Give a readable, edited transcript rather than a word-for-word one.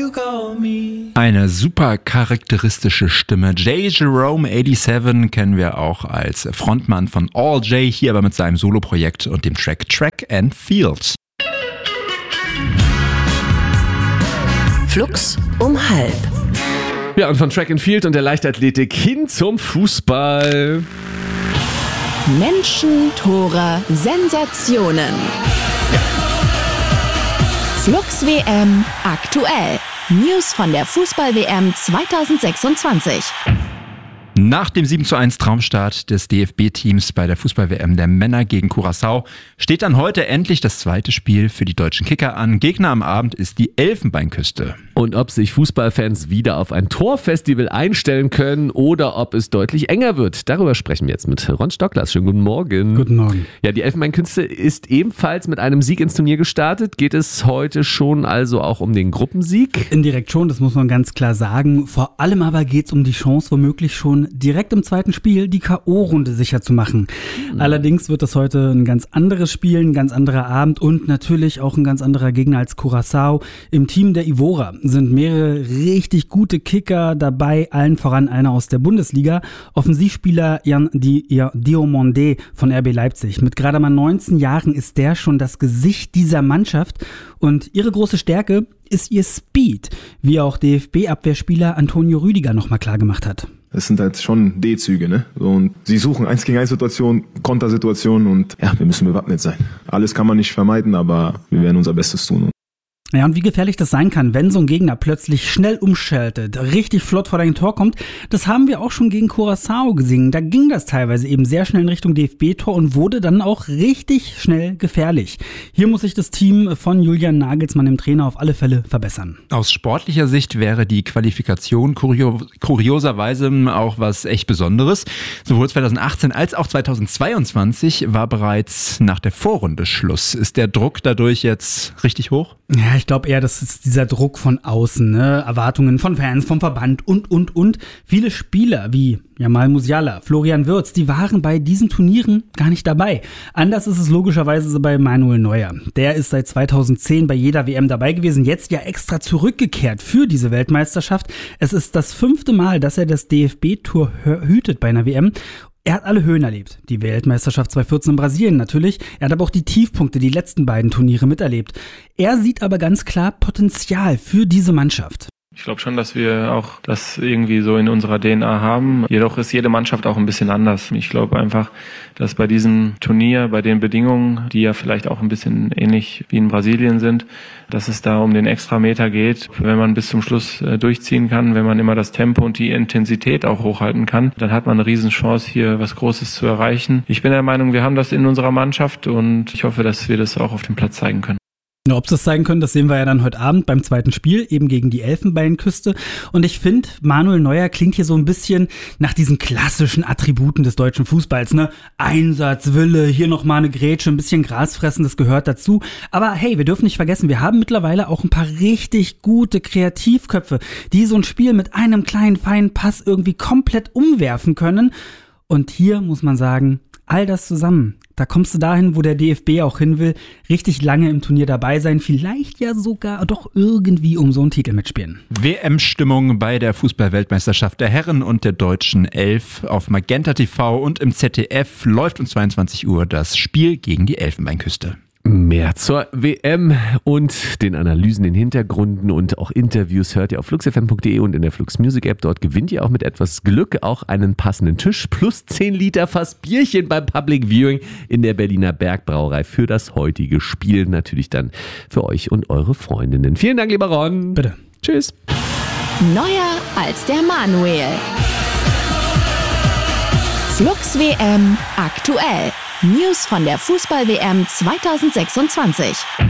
Eine super charakteristische Stimme. J. Jerome 87 kennen wir auch als Frontmann von All J, hier aber mit seinem Soloprojekt und dem Track and Field. Flux um halb. Ja, und von Track and Field und der Leichtathletik hin zum Fußball. Menschen, Tore, Sensationen. Ja. Flux WM aktuell. News von der Fußball-WM 2026. Nach dem 7:1 Traumstart des DFB-Teams bei der Fußball-WM der Männer gegen Curaçao steht dann heute endlich das zweite Spiel für die deutschen Kicker an. Gegner am Abend ist die Elfenbeinküste. Und ob sich Fußballfans wieder auf ein Torfestival einstellen können oder ob es deutlich enger wird, darüber sprechen wir jetzt mit Ron Stocklas. Schönen guten Morgen. Guten Morgen. Ja, die Elfenbeinküste ist ebenfalls mit einem Sieg ins Turnier gestartet. Geht es heute schon also auch um den Gruppensieg? Indirekt schon, das muss man ganz klar sagen. Vor allem aber geht es um die Chance, womöglich schon direkt im zweiten Spiel die K.O.-Runde sicher zu machen. Allerdings wird das heute ein ganz anderes Spiel, ein ganz anderer Abend und natürlich auch ein ganz anderer Gegner als Curaçao. Im Team der Ivora sind mehrere richtig gute Kicker dabei, allen voran einer aus der Bundesliga. Offensivspieler Jan Diomande von RB Leipzig. Mit gerade mal 19 Jahren ist der schon das Gesicht dieser Mannschaft und ihre große Stärke ist ihr Speed, wie auch DFB-Abwehrspieler Antonio Rüdiger nochmal klar gemacht hat. Es sind halt schon D-Züge, ne? Und sie suchen 1-gegen-1-Situationen, Kontersituationen und ja, wir müssen bewappnet sein. Alles kann man nicht vermeiden, aber wir werden unser Bestes tun. Ja, und wie gefährlich das sein kann, wenn so ein Gegner plötzlich schnell umschaltet, richtig flott vor dein Tor kommt, das haben wir auch schon gegen Curaçao gesehen. Da ging das teilweise eben sehr schnell in Richtung DFB-Tor und wurde dann auch richtig schnell gefährlich. Hier muss sich das Team von Julian Nagelsmann, dem Trainer, auf alle Fälle verbessern. Aus sportlicher Sicht wäre die Qualifikation kurioserweise auch was echt Besonderes. Sowohl 2018 als auch 2022 war bereits nach der Vorrunde Schluss. Ist der Druck dadurch jetzt richtig hoch? Ja, ich glaube eher, das ist dieser Druck von außen, ne? Erwartungen von Fans, vom Verband und. Viele Spieler wie Jamal Musiala, Florian Wirtz, die waren bei diesen Turnieren gar nicht dabei. Anders ist es logischerweise bei Manuel Neuer. Der ist seit 2010 bei jeder WM dabei gewesen, jetzt ja extra zurückgekehrt für diese Weltmeisterschaft. Es ist das 5. Mal, dass er das DFB-Tour hütet bei einer WM. Er hat alle Höhen erlebt. Die Weltmeisterschaft 2014 in Brasilien natürlich. Er hat aber auch die Tiefpunkte, die letzten beiden Turniere miterlebt. Er sieht aber ganz klar Potenzial für diese Mannschaft. Ich glaube schon, dass wir auch das irgendwie so in unserer DNA haben. Jedoch ist jede Mannschaft auch ein bisschen anders. Ich glaube einfach, dass bei diesem Turnier, bei den Bedingungen, die ja vielleicht auch ein bisschen ähnlich wie in Brasilien sind, dass es da um den Extrameter geht. Wenn man bis zum Schluss durchziehen kann, wenn man immer das Tempo und die Intensität auch hochhalten kann, dann hat man eine Riesenchance, hier was Großes zu erreichen. Ich bin der Meinung, wir haben das in unserer Mannschaft und ich hoffe, dass wir das auch auf dem Platz zeigen können. Ja, ob sie das zeigen können, das sehen wir ja dann heute Abend beim zweiten Spiel, eben gegen die Elfenbeinküste. Und ich finde, Manuel Neuer klingt hier so ein bisschen nach diesen klassischen Attributen des deutschen Fußballs, ne? Einsatz, Wille, hier nochmal eine Grätsche, ein bisschen Gras fressen, das gehört dazu. Aber hey, wir dürfen nicht vergessen, wir haben mittlerweile auch ein paar richtig gute Kreativköpfe, die so ein Spiel mit einem kleinen, feinen Pass irgendwie komplett umwerfen können. Und hier muss man sagen, all das zusammen, da kommst du dahin, wo der DFB auch hin will, richtig lange im Turnier dabei sein, vielleicht ja sogar doch irgendwie um so einen Titel mitspielen. WM-Stimmung bei der Fußball-Weltmeisterschaft der Herren und der deutschen Elf auf Magenta TV und im ZDF läuft um 22 Uhr das Spiel gegen die Elfenbeinküste. Mehr zur WM und den Analysen, den Hintergründen und auch Interviews hört ihr auf fluxfm.de und in der Flux Music App. Dort gewinnt ihr auch mit etwas Glück auch einen passenden Tisch plus 10 Liter Fass Bierchen beim Public Viewing in der Berliner Bergbrauerei für das heutige Spiel. Natürlich dann für euch und eure Freundinnen. Vielen Dank, lieber Ron. Bitte. Tschüss. Neuer als der Manuel. Flux WM aktuell. News von der Fußball-WM 2026.